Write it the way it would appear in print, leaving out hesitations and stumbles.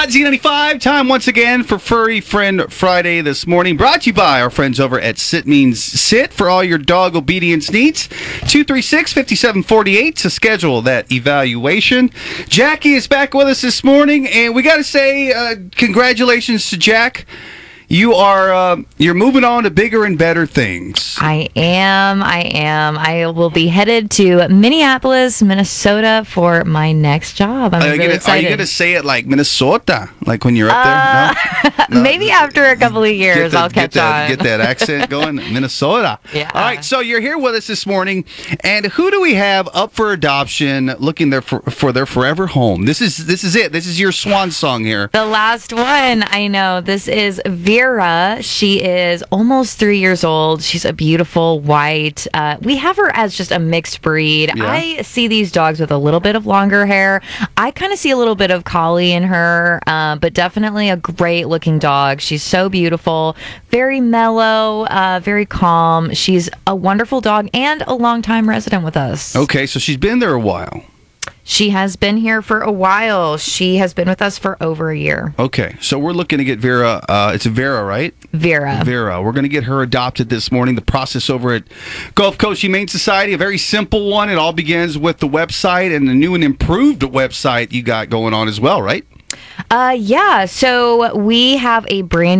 Hot Z95, time once again for Furry Friend Friday this morning. Brought to you by our friends over at Sit Means Sit for all your dog obedience needs. 236-5748 to schedule that evaluation. Jackie is back with us this morning, and we got to say congratulations to Jack. You're moving on to bigger and better things. I am. I will be headed to Minneapolis, Minnesota for my next job. I'm really excited. Are you going to say it like Minnesota? Like when you're up there? No? Maybe after a couple of years, I'll catch on. Get that accent going. Minnesota. Yeah. All right, so you're here with us this morning, and who do we have up for adoption looking there for their forever home? This is it. This is your swan song here. The last one. I know. This is Vera. She is almost 3 years old. She's a beautiful white. We have her as just a mixed breed. Yeah. I see these dogs with a little bit of longer hair. I kind of see a little bit of collie in her, but definitely a great looking dog. She's so beautiful, very mellow, very calm. She's a wonderful dog and a longtime resident with us. Okay, so she's been there a while. She has been here for a while. She has been with us for over a year. Okay, so we're looking to get Vera. It's Vera, right? Vera. We're going to get her adopted this morning. The process over at Gulf Coast Humane Society, a very simple one. It all begins with the website and the new and improved website you got going on as well, right? Yeah. So we have a brand